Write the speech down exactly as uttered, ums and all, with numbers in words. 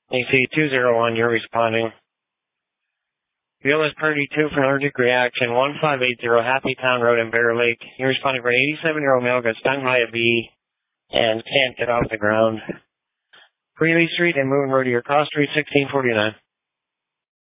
A C two zero one, you're responding. Violas Purdy two for allergic reaction, one five eight zero Happy Town Road in Bear Lake. You're responding for an eighty-seven-year-old male got stung by a bee and can't get off the ground. Greeley Street and Moon Road to your cost, three sixteen forty-nine.